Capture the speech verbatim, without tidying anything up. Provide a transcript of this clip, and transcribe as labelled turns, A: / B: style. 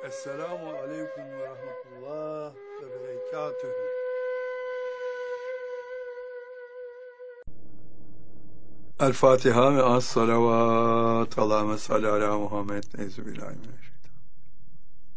A: Esselamu aleyküm ve rahmetullah ve berekatühü. El Fatiha ve as salavat. Allahümme salli ala Muhammed. Ezbillahi.